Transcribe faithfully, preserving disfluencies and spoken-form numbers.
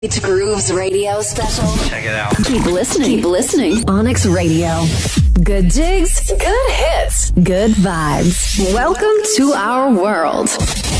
It's Grooves Radio Special. Check it out. Keep listening. Keep listening. Onyx Radio. Good jigs, good hits, good vibes. Welcome to our world.